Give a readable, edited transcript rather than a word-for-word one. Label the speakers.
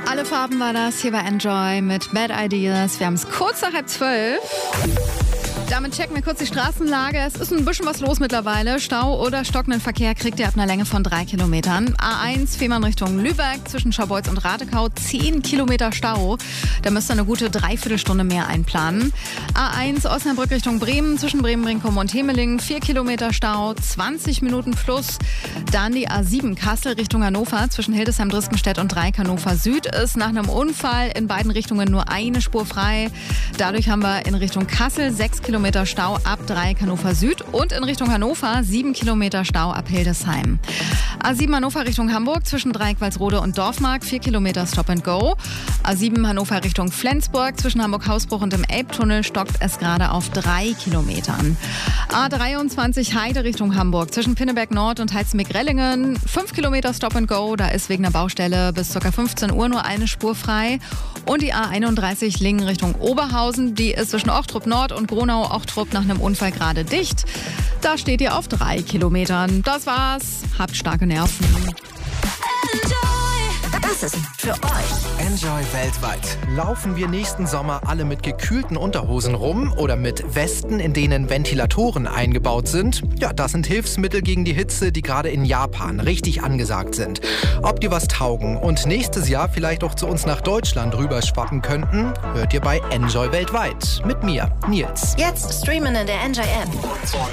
Speaker 1: Alle Farben war das hier bei Enjoy mit Bad Ideas. Wir haben es kurz nach 11:30. Damit checken wir kurz die Straßenlage. Es ist ein bisschen was los mittlerweile. Stau oder stockenden Verkehr kriegt ihr ab einer Länge von 3 Kilometern. A1 Fehmarn Richtung Lübeck zwischen Scharbeutz und Ratekau 10 Kilometer Stau. Da müsst ihr eine gute Dreiviertelstunde mehr einplanen. A1 Osnabrück Richtung Bremen zwischen Bremen-Brinkum und Hemeling 4 Kilometer Stau, 20 Minuten plus. Dann die A7 Kassel Richtung Hannover zwischen Hildesheim-Drispenstedt und Dreieck Hannover Süd ist nach einem Unfall in beiden Richtungen nur eine Spur frei. Dadurch haben wir in Richtung Kassel 6 Kilometer Stau ab Dreieck Hannover Süd und in Richtung Hannover 7 Kilometer Stau ab Hildesheim. A7 Hannover Richtung Hamburg zwischen Dreieck Walsrode und Dorfmark 4 Kilometer Stop and Go. A7 Hannover Richtung Flensburg zwischen Hamburg-Hausbruch und dem Elbtunnel stockt es gerade auf 3 Kilometern. A23 Heide Richtung Hamburg zwischen Pinneberg Nord und Heizenbeck-Rellingen 5 Kilometer Stop and Go. Da ist wegen der Baustelle bis ca. 15 Uhr nur eine Spur frei. Und die A31 Lingen Richtung Oberhausen, die ist zwischen Ochtrup Nord und Gronau-Ochtrup nach einem Unfall gerade dicht. Da steht ihr auf 3 Kilometern. Das war's. Habt starke Nerven.
Speaker 2: Das ist für euch.
Speaker 3: Enjoy weltweit. Laufen wir nächsten Sommer alle mit gekühlten Unterhosen rum oder mit Westen, in denen Ventilatoren eingebaut sind? Ja, das sind Hilfsmittel gegen die Hitze, die gerade in Japan richtig angesagt sind. Ob die was taugen und nächstes Jahr vielleicht auch zu uns nach Deutschland rüberschwappen könnten, hört ihr bei Enjoy weltweit. Mit mir, Nils.
Speaker 2: Jetzt streamen in der Enjoy App.